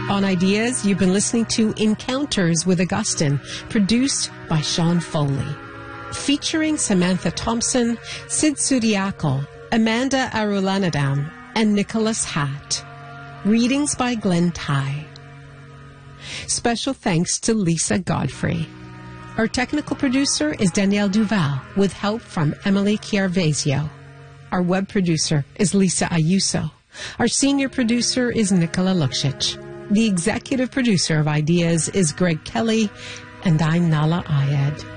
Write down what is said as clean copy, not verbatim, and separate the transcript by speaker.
Speaker 1: On Ideas, you've been listening to Encounters with Augustine, produced by Sean Foley. Featuring Samantha Thompson, Sid Sudiakal, Amanda Arulanadam, and Nicholas Hatt. Readings by Glenn Ty. Special thanks to Lisa Godfrey. Our technical producer is Danielle Duval, with help from Emily Chiarvesio. Our web producer is Lisa Ayuso. Our senior producer is Nicola Luksic. The executive producer of Ideas is Greg Kelly, and I'm Nala Ayed.